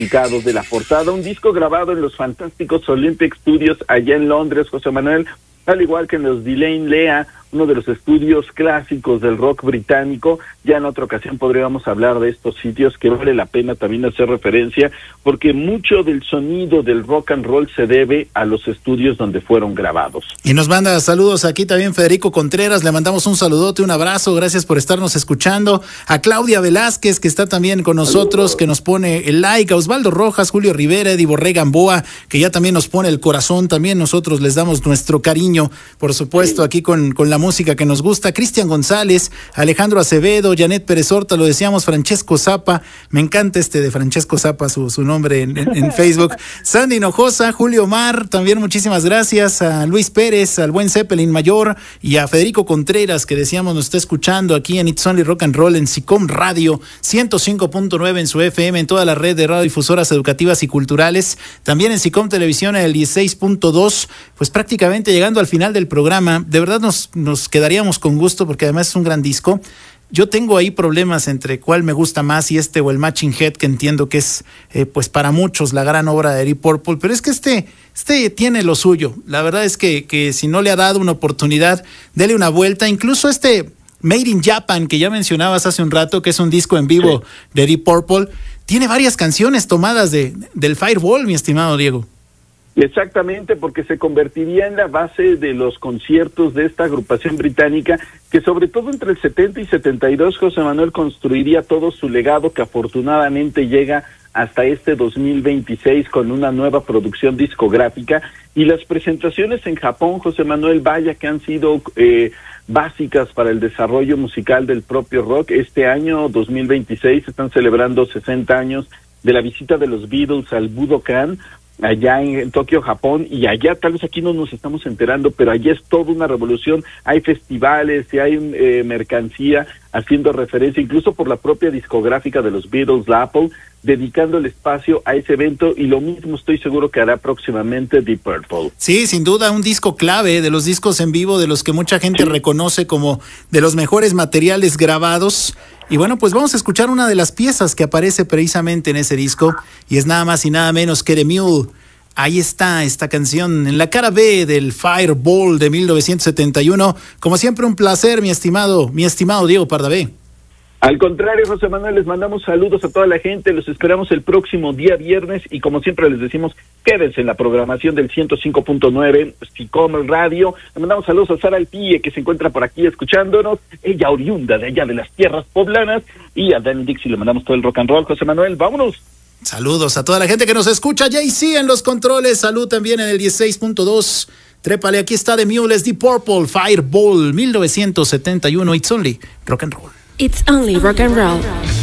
de la portada, un disco grabado en los fantásticos Olympic Studios allá en Londres, José Manuel, al igual que en los Delaney Lea, uno de los estudios clásicos del rock británico. Ya en otra ocasión podríamos hablar de estos sitios que vale la pena también hacer referencia, porque mucho del sonido del rock and roll se debe a los estudios donde fueron grabados. Y nos manda saludos aquí también Federico Contreras, le mandamos un saludote, un abrazo, gracias por estarnos escuchando. A Claudia Velázquez, que está también con nosotros, que nos pone el like, a Osvaldo Rojas, Julio Rivera, Eddie Borré Gamboa, que ya también nos pone el corazón, también nosotros les damos nuestro cariño, por supuesto, aquí con la música que nos gusta. Cristian González, Alejandro Acevedo, Janet Pérez Horta, lo decíamos, Francesco Zapa, me encanta de Francesco Zapa, su nombre en Facebook. Sandy Hinojosa, Julio Mar, también muchísimas gracias. A Luis Pérez, al buen Zeppelin Mayor y a Federico Contreras, que decíamos nos está escuchando aquí en It's Only Rock and Roll en SICOM Radio 105.9 en su FM, en toda la red de radiodifusoras educativas y culturales, también en SICOM Televisión en el 16.2, pues prácticamente llegando al final del programa. De verdad nos quedaríamos con gusto porque además es un gran disco. Yo tengo ahí problemas entre cuál me gusta más, si o el Matching Head, que entiendo que es pues para muchos la gran obra de Deep Purple, pero es que este tiene lo suyo. La verdad es que si no le ha dado una oportunidad, dele una vuelta. Incluso Made in Japan, que ya mencionabas hace un rato, que es un disco en vivo de Deep Purple, tiene varias canciones tomadas del Fireball, mi estimado Diego. Exactamente, porque se convertiría en la base de los conciertos de esta agrupación británica, que sobre todo entre el 70 y 72, José Manuel, construiría todo su legado, que afortunadamente llega hasta este 2026 con una nueva producción discográfica. Y las presentaciones en Japón, José Manuel, vaya que han sido básicas para el desarrollo musical del propio rock. Este año 2026 están celebrando 60 años de la visita de los Beatles al Budokan, allá en Tokio, Japón, y allá tal vez aquí no nos estamos enterando, pero allá es toda una revolución. Hay festivales y hay mercancía haciendo referencia, incluso por la propia discográfica de los Beatles, la Apple, dedicando el espacio a ese evento, y lo mismo estoy seguro que hará próximamente Deep Purple. Sí, sin duda, un disco clave, de los discos en vivo, de los que mucha gente reconoce como de los mejores materiales grabados. Y bueno, pues vamos a escuchar una de las piezas que aparece precisamente en ese disco, y es nada más y nada menos que The Mule. Ahí está esta canción en la cara B del Fireball de 1971. Como siempre, un placer, mi estimado Diego Pardavé. Al contrario, José Manuel, les mandamos saludos a toda la gente, los esperamos el próximo día viernes, y como siempre les decimos, quédense en la programación del 105.9 SICOM Radio. Le mandamos saludos a Sara Alpille, que se encuentra por aquí escuchándonos, ella oriunda de allá de las tierras poblanas, y a Danny Dixie le mandamos todo el rock and roll. José Manuel, vámonos. Saludos a toda la gente que nos escucha. JC en los controles, salud también en el 16.2. Trépale, aquí está The Mule, Deep Purple, Fireball, 1971, It's Only Rock and Roll. It's Only Rock and Roll.